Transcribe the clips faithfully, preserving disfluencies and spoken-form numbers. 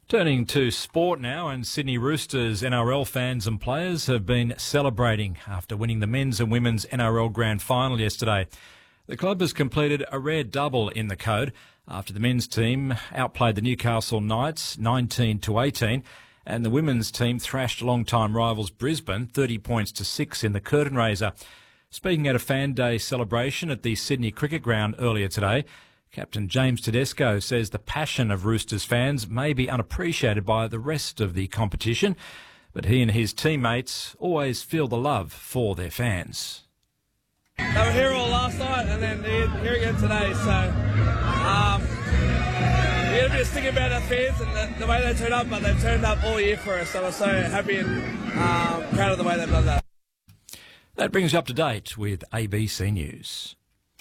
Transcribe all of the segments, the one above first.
Turning to sport now, and Sydney Roosters N R L fans and players have been celebrating after winning the men's and women's N R L Grand Final yesterday. The club has completed a rare double in the code after the men's team outplayed the Newcastle Knights nineteen to eighteen, and the women's team thrashed long-time rivals Brisbane thirty points to six in the curtain raiser. Speaking at a fan day celebration at the Sydney Cricket Ground earlier today, Captain James Tedesco says the passion of Roosters fans may be unappreciated by the rest of the competition, but he and his teammates always feel the love for their fans. They were here all last night and then they're here again today, so um, we had a bit of sticking about our fans and the, the way they turned up, but they've turned up all year for us, so we're so happy and um, proud of the way they've done that. That brings you up to date with A B C News.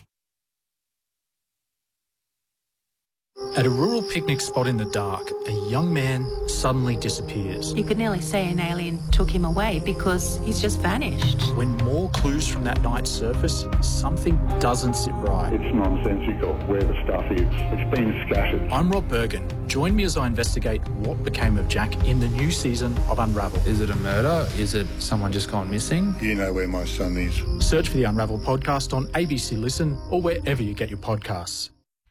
At a rural picnic spot in the dark, a young man suddenly disappears. You could nearly say an alien took him away because he's just vanished. When more clues from that night surface, something doesn't sit right. It's nonsensical where the stuff is. It's been scattered. I'm Rob Bergen. Join me as I investigate what became of Jack in the new season of Unravel. Is it a murder? Is it someone just gone missing? Do you know where my son is? Search for the Unravel podcast on A B C Listen or wherever you get your podcasts.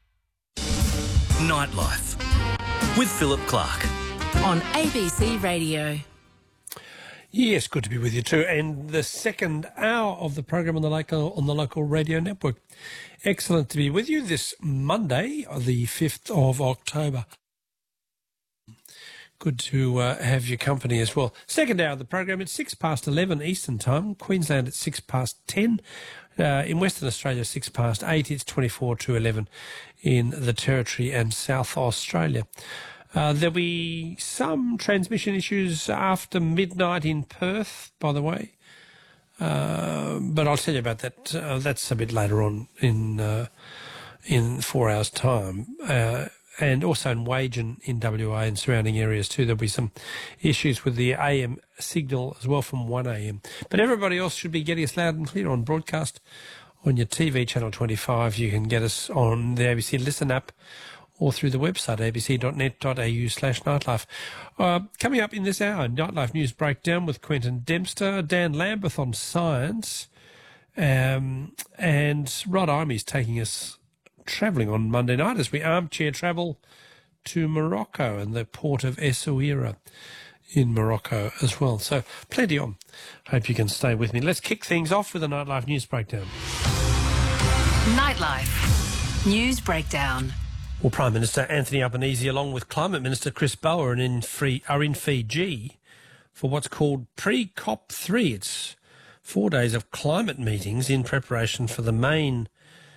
Nightlife with Philip Clark on A B C Radio. Yes, good to be with you too. And the second hour of the program on the local on the local radio network. Excellent to be with you this Monday, the fifth of October. Good to uh, have your company as well. Second hour of the program, it's six past eleven Eastern Time. Queensland at six past ten. Uh, in Western Australia, six past eight. It's twenty-four to eleven in the Territory and South Australia. Uh, there'll be some transmission issues after midnight in Perth, by the way. Uh, but I'll tell you about that. Uh, that's a bit later on in uh, in four hours' time. Uh, and also in Wagen in W A and surrounding areas too. There'll be some issues with the A M signal as well from one A M. But everybody else should be getting us loud and clear on broadcast on your T V channel twenty-five. You can get us on the A B C Listen app or through the website a b c dot net dot a u slash nightlife. Uh, coming up in this hour, Nightlife News Breakdown with Quentin Dempster, Dan Lambeth on science, um, and Rod Imey's taking us travelling on Monday night as we armchair travel to Morocco and the port of Essaouira in Morocco as well. So plenty on. Hope you can stay with me. Let's kick things off with a Nightlife News Breakdown. Nightlife News Breakdown. Well, Prime Minister Anthony Albanese along with Climate Minister Chris Bower are in, free, are in Fiji for what's called pre-COP three. It's four days of climate meetings in preparation for the main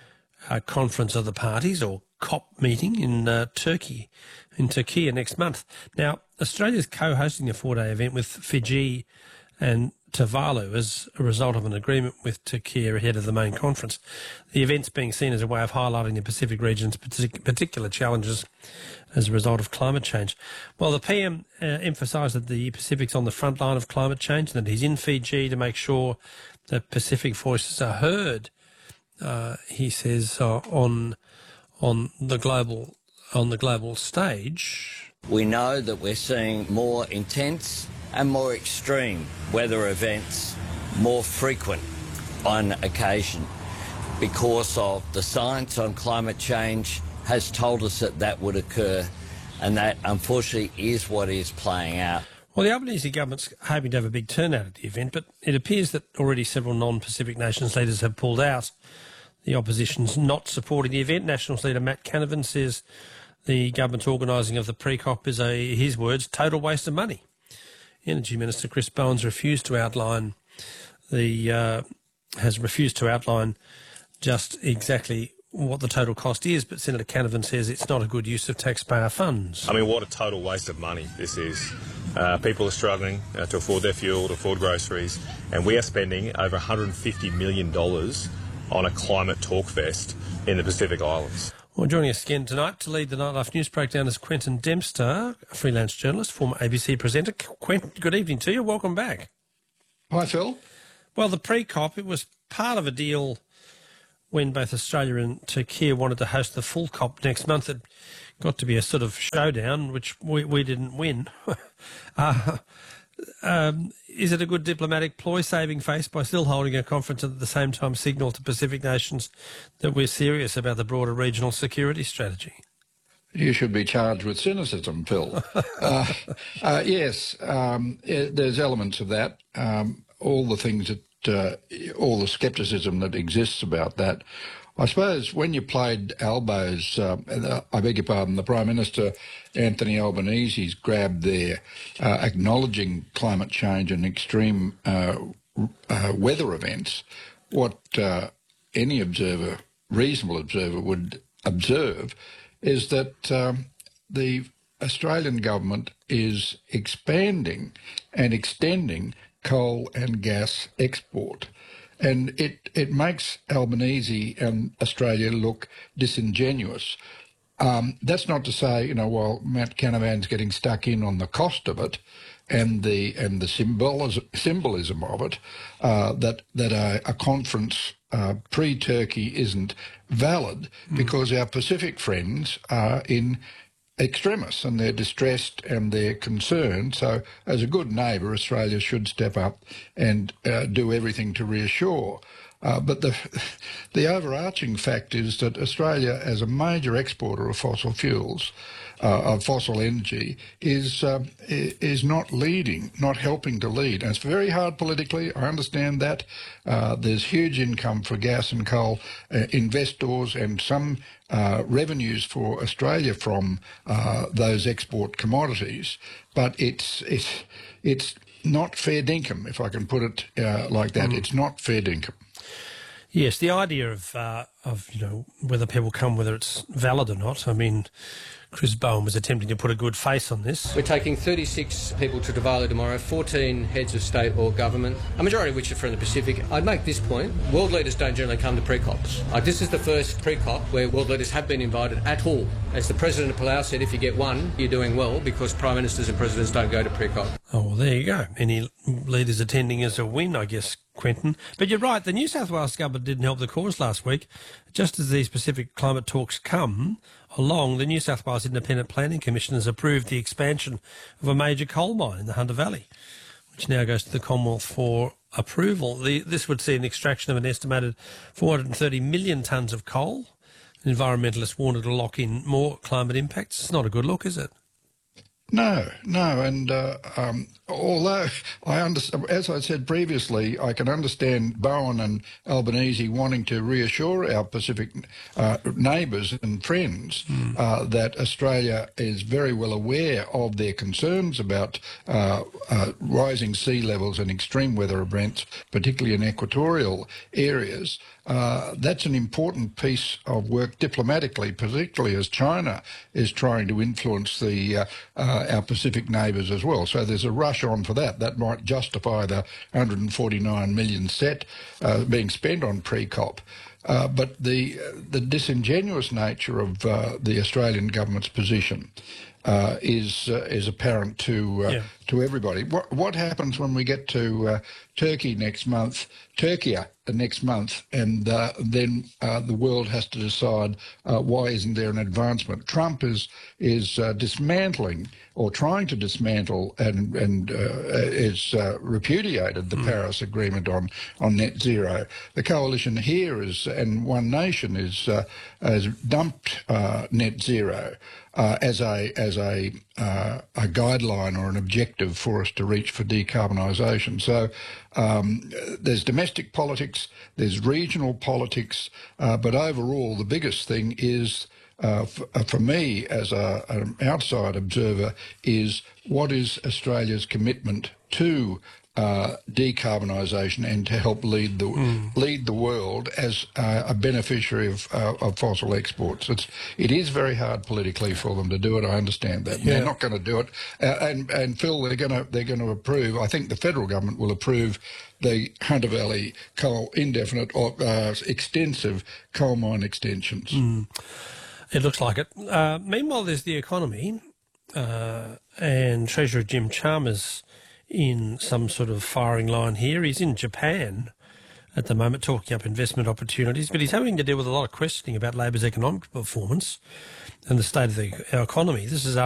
Uh, conference of the parties, or COP meeting in uh, Turkey, in Turkey next month. Now, Australia's co-hosting a four-day event with Fiji and Tuvalu as a result of an agreement with Turkey ahead of the main conference. The event's being seen as a way of highlighting the Pacific region's partic- particular challenges as a result of climate change. Well, the P M uh, emphasised that the Pacific's on the front line of climate change and that he's in Fiji to make sure that Pacific voices are heard. Uh, he says uh, on on the global on the global stage. We know that we're seeing more intense and more extreme weather events, more frequent on occasion, because of the science on climate change has told us that that would occur, and that unfortunately is what is playing out. Well, the Albanese government's hoping to have a big turnout at the event, but it appears that already several non-Pacific nations leaders have pulled out. The opposition's not supporting the event. Nationals leader Matt Canavan says the government's organising of the pre-COP is, a, his words, total waste of money. Energy Minister Chris Bowen's refused to outline the uh, has refused to outline just exactly what the total cost is, but Senator Canavan says it's not a good use of taxpayer funds. I mean, what a total waste of money this is. Uh, people are struggling uh, to afford their fuel, to afford groceries, and we are spending over one hundred fifty million dollars on a climate talk fest in the Pacific Islands. Well, joining us again tonight to lead the Nightlife News Breakdown is Quentin Dempster, a freelance journalist, former A B C presenter. Quentin, good evening to you. Welcome back. Hi, Phil. Well, the pre-COP, it was part of a deal when both Australia and Turkey wanted to host the full COP next month. It got to be a sort of showdown, which we, we didn't win. uh, um, is it a good diplomatic ploy, saving face by still holding a conference and at the same time signal to Pacific nations that we're serious about the broader regional security strategy? You should be charged with cynicism, Phil. uh, uh, yes, um, it, there's elements of that. Um, all the things that, uh, all the scepticism that exists about that. I suppose when you played elbows, uh, I beg your pardon, the Prime Minister, Anthony Albanese's grab there, uh, acknowledging climate change and extreme uh, uh, weather events, what uh, any observer, reasonable observer, would observe is that um, the Australian government is expanding and extending coal and gas export. And it, it makes Albanese and Australia look disingenuous. Um, that's not to say, you know, while Matt Canavan's getting stuck in on the cost of it and the and the symbolism, symbolism of it, uh, that that a, a conference uh, pre-Turkey isn't valid mm. because our Pacific friends are in extremis and they're distressed and they're concerned. So as a good neighbour, Australia should step up and uh, do everything to reassure. Uh, but the the overarching fact is that Australia, as a major exporter of fossil fuels, uh, of fossil energy, is um, is not leading, not helping to lead. And it's very hard politically. I understand that. Uh, there's huge income for gas and coal uh, investors and some uh, revenues for Australia from uh, those export commodities. But it's it's it's not fair dinkum, if I can put it uh, like that. Mm. It's not fair dinkum. Yes, the idea of, uh, of you know, whether people come, whether it's valid or not. I mean, Chris Bowen was attempting to put a good face on this. We're taking thirty-six people to Tuvalu tomorrow, fourteen heads of state or government, a majority of which are from the Pacific. I'd make this point. World leaders don't generally come to pre-COPs. Like, this is the first pre-COP where world leaders have been invited at all. As the President of Palau said, if you get one, you're doing well, because Prime Ministers and Presidents don't go to pre-COP. Oh, well, there you go. Any leaders attending is a win, I guess, Quentin. But you're right, the New South Wales government didn't help the cause last week. Just as these Pacific climate talks come along, the New South Wales Independent Planning Commission has approved the expansion of a major coal mine in the Hunter Valley, which now goes to the Commonwealth for approval. The, this would see an extraction of an estimated four hundred thirty million tonnes of coal. Environmentalists warned it'll lock in more climate impacts. It's not a good look, is it? No, no, and uh, um, although I understand, as I said previously, I can understand Bowen and Albanese wanting to reassure our Pacific uh, neighbours and friends mm. uh, that Australia is very well aware of their concerns about uh, uh, rising sea levels and extreme weather events, particularly in equatorial areas. Uh, that's an important piece of work diplomatically, particularly as China is trying to influence the uh, uh, our Pacific neighbours as well. So there's a rush on for that. That might justify the one hundred forty-nine million set uh, being spent on pre-COP. Uh, but the the disingenuous nature of uh, the Australian government's position uh, is uh, is apparent to uh, yeah. to everybody. What what happens when we get to uh, Turkey next month? Turkey next month, and uh, then uh, the world has to decide uh, why isn't there an advancement. Trump is is uh, dismantling or trying to dismantle and and uh, is uh, repudiated the mm. Paris Agreement on on net zero. The coalition here is and One Nation is uh, has dumped uh, net zero uh, as a as a uh, a guideline or an objective for us to reach for decarbonisation. So um, there's domestic politics, there's regional politics, uh, but overall the biggest thing is, uh, for, uh, for me as a, an outside observer, is what is Australia's commitment to uh, decarbonisation and to help lead the mm. lead the world as uh, a beneficiary of, uh, of fossil exports. It's it is very hard politically for them to do it. I understand that. Yeah. They're not going to do it, uh, and and Phil, they're going to they're going to approve. I think the federal government will approve the Hunter Valley coal indefinite or uh, extensive coal mine extensions. Mm. It looks like it. Uh, meanwhile, there's the economy, uh, and Treasurer Jim Chalmers in some sort of firing line here. He's in Japan at the moment talking up investment opportunities, but he's having to deal with a lot of questioning about Labor's economic performance. and the state of the, our economy. This is